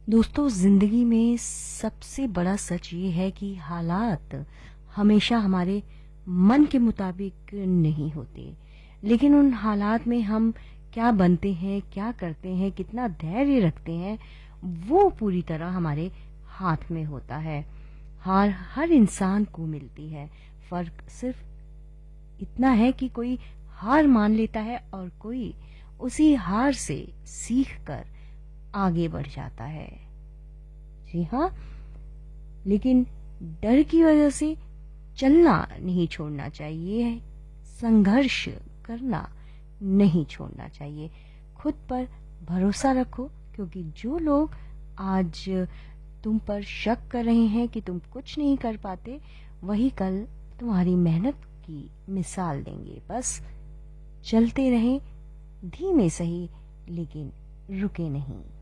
दोस्तों, जिंदगी में सबसे बड़ा सच ये है कि हालात हमेशा हमारे मन के मुताबिक नहीं होते। लेकिन उन हालात में हम क्या बनते हैं, क्या करते हैं, कितना धैर्य रखते हैं, वो पूरी तरह हमारे हाथ में होता है। हार हर इंसान को मिलती है। फर्क सिर्फ इतना है कि कोई हार मान लेता है और कोई उसी हार से सीख कर आगे बढ़ जाता है। जी हाँ, लेकिन डर की वजह से चलना नहीं छोड़ना चाहिए, संघर्ष करना नहीं छोड़ना चाहिए। खुद पर भरोसा रखो, क्योंकि जो लोग आज तुम पर शक कर रहे हैं कि तुम कुछ नहीं कर पाते, वही कल तुम्हारी मेहनत की मिसाल देंगे। बस चलते रहें, धीमे सही, लेकिन रुके नहीं।